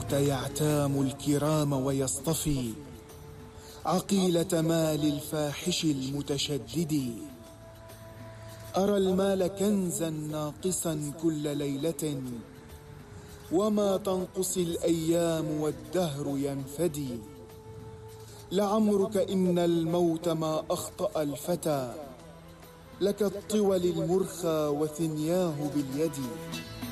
الموت يعتام الكرام ويصطفي عقيلة مال الفاحش المتشدد. أرى المال كنزا ناقصا كل ليلة، وما تنقص الأيام والدهر ينفدي. لعمرك إن الموت ما أخطأ الفتى، لك الطول المرخى وثنياه باليد.